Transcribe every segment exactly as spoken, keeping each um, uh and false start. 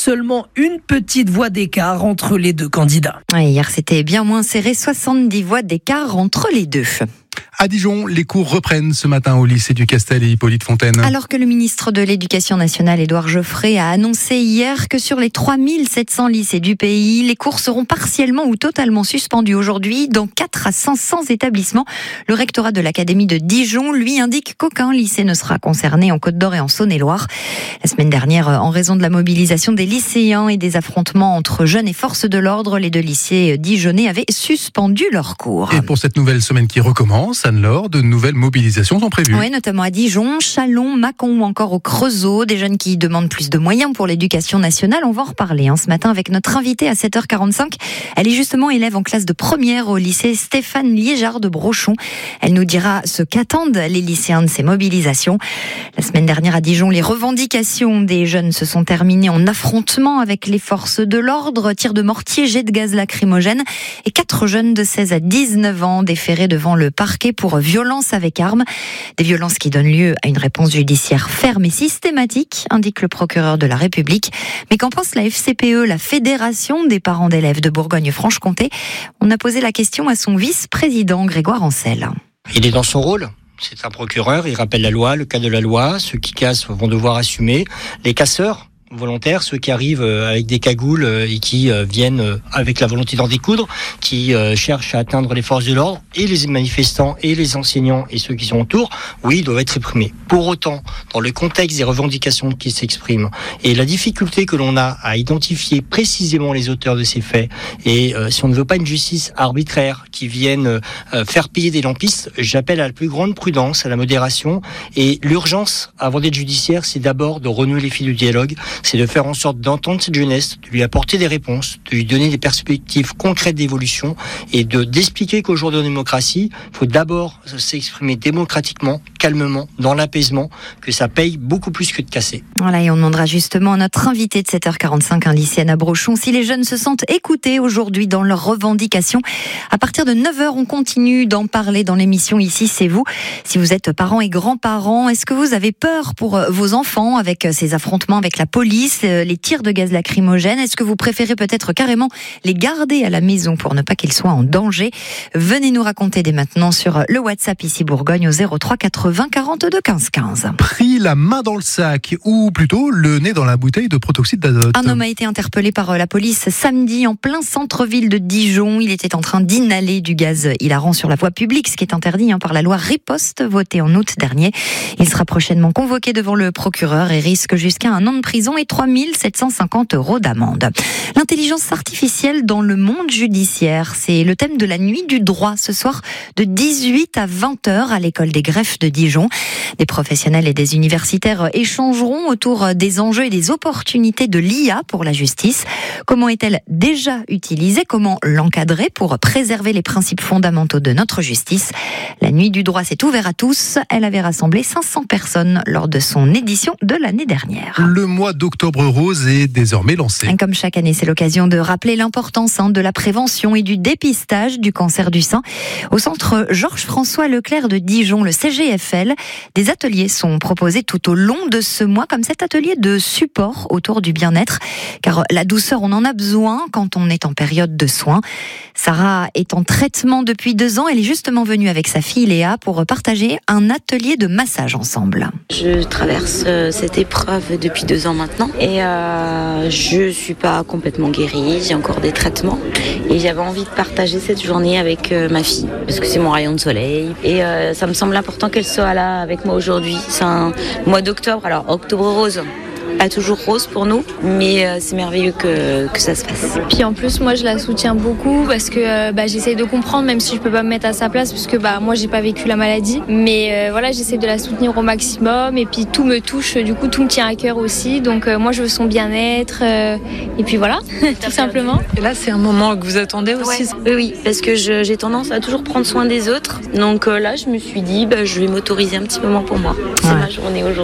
seulement une petite voix d'écart entre les deux candidats. Ouais, hier, c'était bien moins serré, soixante-dix voix d'écart entre les deux. À Dijon, les cours reprennent ce matin au lycée du Castel et Hippolyte Fontaine. Alors que le ministre de l'Éducation nationale, Édouard Geoffrey, a annoncé hier que sur les trois mille sept cents lycées du pays, les cours seront partiellement ou totalement suspendus aujourd'hui dans quatre à cinq cents établissements. Le rectorat de l'Académie de Dijon, lui, indique qu'aucun lycée ne sera concerné en Côte-d'Or et en Saône-et-Loire. La semaine dernière, en raison de la mobilisation des lycéens et des affrontements entre jeunes et forces de l'ordre, les deux lycées dijonnais avaient suspendu leurs cours. Et pour cette nouvelle semaine qui recommence, Anne-Laure, de nouvelles mobilisations sont prévues. Oui, notamment à Dijon, Châlons, Mâcon ou encore au Creusot. Des jeunes qui demandent plus de moyens pour l'éducation nationale. On va en reparler hein, ce matin avec notre invitée à sept heures quarante-cinq. Elle est justement élève en classe de première au lycée Stéphane Liégeard de Brochon. Elle nous dira ce qu'attendent les lycéens de ces mobilisations. La semaine dernière à Dijon, les revendications des jeunes se sont terminées en affrontement avec les forces de l'ordre, tirs de mortier, jets de gaz lacrymogène et quatre jeunes de seize à dix-neuf ans déférés devant le parquet pour violence avec armes. Des violences qui donnent lieu à une réponse judiciaire ferme et systématique, indique le procureur de la République. Mais qu'en pense la F C P E, la Fédération des parents d'élèves de Bourgogne-Franche-Comté? On a posé la question à son vice-président Grégoire Ancel. Il est dans son rôle. C'est un procureur, il rappelle la loi, le cas de la loi. Ceux qui cassent vont devoir assumer. Les casseurs volontaires, ceux qui arrivent avec des cagoules et qui viennent avec la volonté d'en découdre, qui cherchent à atteindre les forces de l'ordre, et les manifestants et les enseignants et ceux qui sont autour, oui, ils doivent être réprimés. Pour autant, dans le contexte des revendications qui s'expriment et la difficulté que l'on a à identifier précisément les auteurs de ces faits, et euh, si on ne veut pas une justice arbitraire qui vienne euh, faire payer des lampistes, j'appelle à la plus grande prudence, à la modération, et l'urgence avant d'être judiciaire, c'est d'abord de renouer les fils du dialogue, c'est de faire en sorte d'entendre cette jeunesse, de lui apporter des réponses, de lui donner des perspectives concrètes d'évolution et de d'expliquer qu'au jour de la démocratie, il faut d'abord s'exprimer démocratiquement, calmement, dans l'apaisement, que ça paye beaucoup plus que de casser. Voilà, et on demandera justement à notre invité de sept heures quarante-cinq, un lycéen à Brochon, si les jeunes se sentent écoutés aujourd'hui dans leurs revendications. À partir de neuf heures, on continue d'en parler dans l'émission Ici, c'est vous. Si vous êtes parents et grands-parents, est-ce que vous avez peur pour vos enfants avec ces affrontements avec la police, les tirs de gaz lacrymogène? Est-ce que vous préférez peut-être carrément les garder à la maison pour ne pas qu'ils soient en danger? Venez nous raconter dès maintenant sur le WhatsApp Ici Bourgogne au zéro trois quatre-vingts quarante-deux quinze quinze. Pris la main dans le sac, ou plutôt le nez dans la bouteille de protoxyde d'azote. Un homme a été interpellé par la police samedi en plein centre-ville de Dijon. Il était en train d'inhaler du gaz hilarant sur la voie publique, ce qui est interdit hein, par la loi Riposte votée en août dernier. Il sera prochainement convoqué devant le procureur et risque jusqu'à un an de prison et trois mille sept cent cinquante euros d'amende. L'intelligence artificielle dans le monde judiciaire, c'est le thème de la nuit du droit ce soir de dix-huit à vingt heures à l'école des greffes de Dijon. Des professionnels et des universitaires échangeront autour des enjeux et des opportunités de l'I A pour la justice. Comment est-elle déjà utilisée? Comment l'encadrer pour préserver les principes fondamentaux de notre justice? La nuit du droit s'est ouverte à tous. Elle avait rassemblé cinq cents personnes lors de son édition de l'année dernière. Le mois d'octobre rose est désormais lancé. Comme chaque année, c'est l'occasion de rappeler l'importance hein, de la prévention et du dépistage du cancer du sein. Au centre Georges-François Leclerc de Dijon, le C G F L, des ateliers sont proposés tout au long de ce mois, comme cet atelier de support autour du bien-être, car la douceur, on en a besoin quand on est en période de soins. Sarah est en traitement depuis deux ans. Elle est justement venue avec sa fille Léa pour partager un atelier de massage ensemble. Je traverse cette épreuve depuis deux ans maintenant et euh, je suis pas complètement guérie, j'ai encore des traitements et j'avais envie de partager cette journée avec euh, ma fille parce que c'est mon rayon de soleil et euh, ça me semble important qu'elle soit là avec moi aujourd'hui. C'est un mois d'octobre, alors octobre rose. Pas toujours rose pour nous, mais euh, c'est merveilleux que, que ça se fasse. Puis en plus, moi je la soutiens beaucoup parce que euh, bah, j'essaye de comprendre, même si je peux pas me mettre à sa place, parce que bah, moi j'ai pas vécu la maladie. Mais euh, voilà, j'essaie de la soutenir au maximum et puis tout me touche, du coup tout me tient à cœur aussi. Donc euh, moi je veux son bien-être euh, et puis voilà, tout simplement. Et là c'est un moment que vous attendez aussi? Ouais. Oui, oui, parce que je, j'ai tendance à toujours prendre soin des autres. Donc euh, là je me suis dit, bah, je vais m'autoriser un petit moment pour moi. C'est ouais. ma journée aujourd'hui.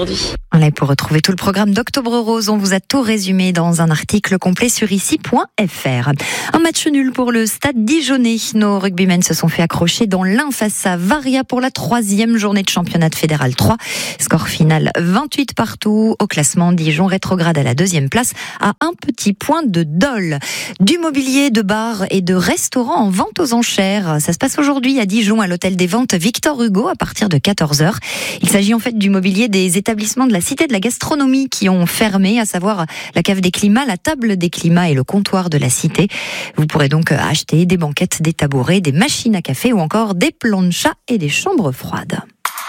Voilà, pour retrouver tout le programme d'Octobre Rose, on vous a tout résumé dans un article complet sur ici point f r. Un match nul pour le Stade Dijonnais. Nos rugbymen se sont fait accrocher dans l'Ain face à Varia pour la troisième journée de championnat de Fédéral trois. Score final vingt-huit partout. Au classement, Dijon rétrograde à la deuxième place à un petit point de Dole. Du mobilier de bar et de restaurant en vente aux enchères. Ça se passe aujourd'hui à Dijon à l'hôtel des ventes Victor Hugo à partir de quatorze heures. Il s'agit en fait du mobilier des établissements de la Cité de la Gastronomie qui ont fermé, à savoir la cave des climats, la table des climats et le comptoir de la Cité. Vous pourrez donc acheter des banquettes, des tabourets, des machines à café ou encore des planchas et des chambres froides.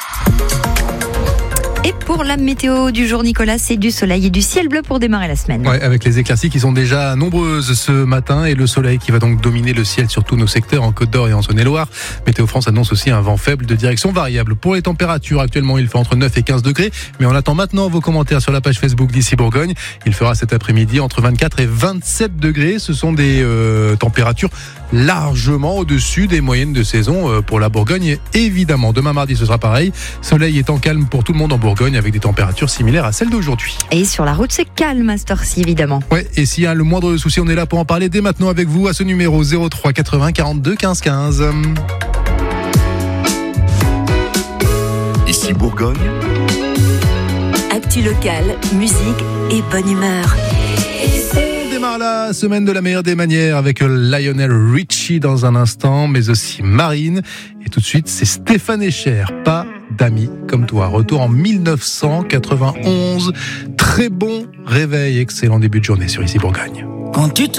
Et pour la météo du jour, Nicolas, c'est du soleil et du ciel bleu pour démarrer la semaine. Ouais, avec les éclaircies qui sont déjà nombreuses ce matin et le soleil qui va donc dominer le ciel sur tous nos secteurs en Côte d'Or et en Saône-et-Loire. Météo France annonce aussi un vent faible de direction variable. Pour les températures, actuellement, il fait entre neuf et quinze degrés, mais on attend maintenant vos commentaires sur la page Facebook d'Ici Bourgogne. Il fera cet après-midi entre vingt-quatre et vingt-sept degrés. Ce sont des euh, températures largement au-dessus des moyennes de saison euh, pour la Bourgogne. Évidemment, demain mardi, ce sera pareil. Soleil étant calme pour tout le monde en Bourgogne, avec des températures similaires à celles d'aujourd'hui. Et sur la route, c'est calme à cette heure-ci, évidemment. Ouais, et s'il y a le moindre souci, on est là pour en parler dès maintenant avec vous à ce numéro zéro trois quatre-vingts quarante-deux quinze quinze. Ici Bourgogne. Actu locale, musique et bonne humeur. On démarre la semaine de la meilleure des manières avec Lionel Richie dans un instant, mais aussi Marine. Et tout de suite, c'est Stéphane Echer, Pas d'amis comme toi. Retour en mille neuf cent quatre-vingt-onze. Très bon réveil, excellent début de journée sur Ici Bourgogne. Quand tu te